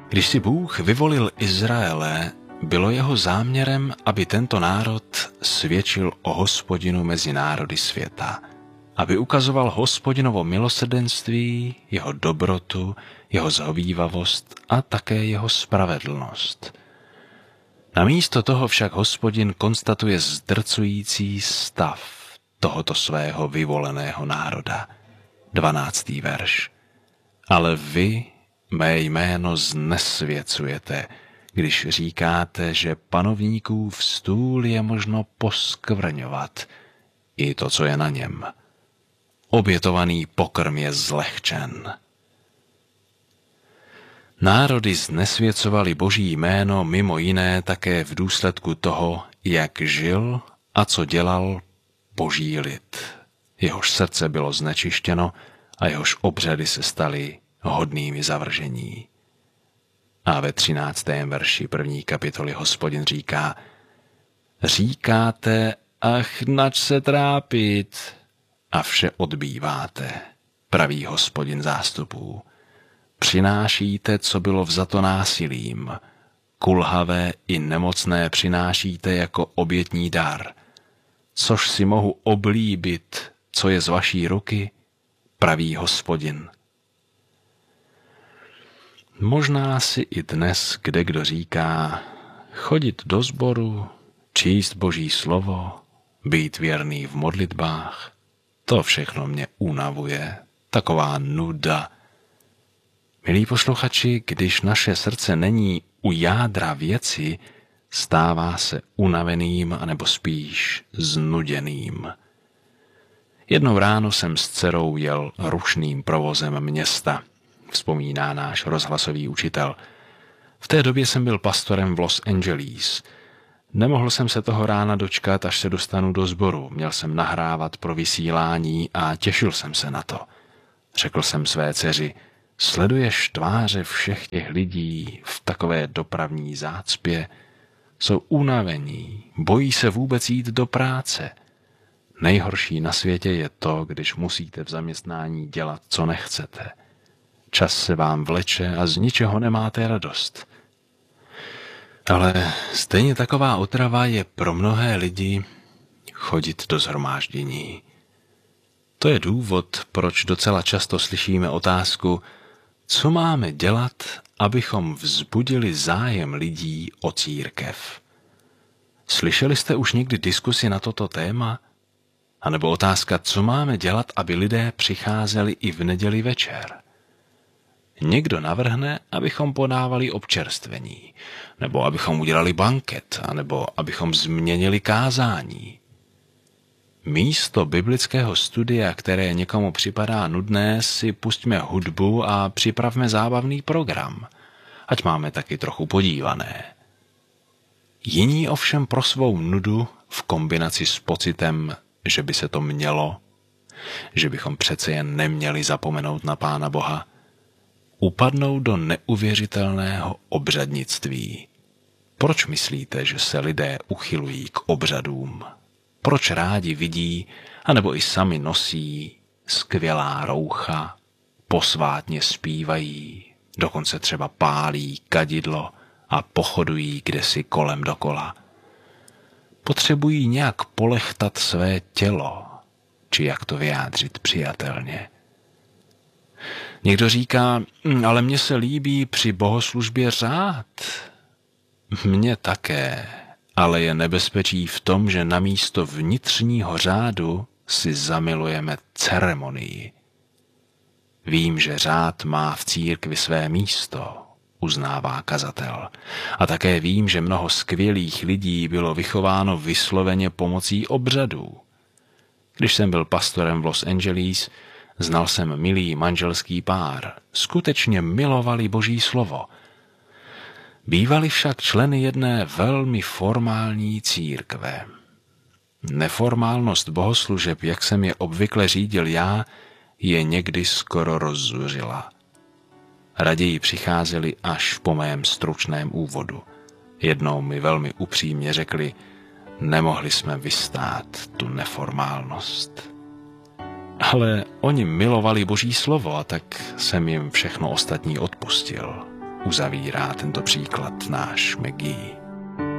Když si Bůh vyvolil Izraele, bylo jeho záměrem, aby tento národ svědčil o Hospodinu mezi národy světa, aby ukazoval Hospodinovo milosrdenství, jeho dobrotu, jeho zhovívavost a také jeho spravedlnost. Namísto toho však Hospodin konstatuje zdrcující stav tohoto svého vyvoleného národa. 12. verš. Ale vy mé jméno znesvěcujete, když říkáte, že panovníkův stůl je možno poskvrňovat, i to, co je na něm. Obětovaný pokrm je zlehčen. Národy znesvěcovali Boží jméno mimo jiné také v důsledku toho, jak žil a co dělal Boží lid. Jehož srdce bylo znečištěno a jehož obřady se staly hodnými zavržení. A ve 13. verši 1. kapitoly Hospodin říká: říkáte, ach, nač se trápit, a vše odbýváte, praví Hospodin zástupů. Přinášíte, co bylo vzato násilím, kulhavé i nemocné přinášíte jako obětní dar, což si mohu oblíbit, co je z vaší ruky, praví Hospodin. Možná si i dnes kdekdo říká, chodit do sboru, číst Boží slovo, být věrný v modlitbách, to všechno mě unavuje, taková nuda. Milí posluchači, když naše srdce není u jádra věci, stává se unaveným anebo spíš znuděným. Jednou ráno jsem s dcerou jel rušným provozem města, vzpomíná náš rozhlasový učitel. V té době jsem byl pastorem v Los Angeles. Nemohl jsem se toho rána dočkat, až se dostanu do sboru. Měl jsem nahrávat pro vysílání a těšil jsem se na to. Řekl jsem své dceři: sleduješ tváře všech těch lidí v takové dopravní zácpě? Jsou unavení, bojí se vůbec jít do práce. Nejhorší na světě je to, když musíte v zaměstnání dělat, co nechcete. Čas se vám vleče a z ničeho nemáte radost. Ale stejně taková otrava je pro mnohé lidi chodit do shromáždění. To je důvod, proč docela často slyšíme otázku, co máme dělat, abychom vzbudili zájem lidí o církev. Slyšeli jste už někdy diskusi na toto téma? A nebo otázka, co máme dělat, aby lidé přicházeli i v neděli večer? Někdo navrhne, abychom podávali občerstvení, nebo abychom udělali banket, anebo abychom změnili kázání. Místo biblického studia, které někomu připadá nudné, si pustíme hudbu a připravme zábavný program, ať máme taky trochu podívané. Jiní ovšem pro svou nudu v kombinaci s pocitem, že by se to mělo, že bychom přece jen neměli zapomenout na Pána Boha, upadnou do neuvěřitelného obřadnictví. Proč myslíte, že se lidé uchylují k obřadům? Proč rádi vidí, anebo i sami nosí skvělá roucha, posvátně zpívají, dokonce třeba pálí kadidlo a pochodují kdesi kolem dokola? Potřebují nějak polechtat své tělo, či jak to vyjádřit přijatelně. Někdo říká, ale mně se líbí při bohoslužbě řád. Mně také, ale je nebezpečí v tom, že namísto vnitřního řádu si zamilujeme ceremonii. Vím, že řád má v církvi své místo, uznává kazatel. A také vím, že mnoho skvělých lidí bylo vychováno vysloveně pomocí obřadů. Když jsem byl pastorem v Los Angeles, znal jsem milý manželský pár. Skutečně milovali Boží slovo. Bývali však členy jedné velmi formální církve. Neformálnost bohoslužeb, jak jsem je obvykle řídil já, je někdy skoro rozzuřila. Raději přicházeli až po mém stručném úvodu. Jednou mi velmi upřímně řekli, nemohli jsme vystát tu neformálnost. Ale oni milovali Boží slovo a tak jsem jim všechno ostatní odpustil. uzavírá tento příklad náš McGee.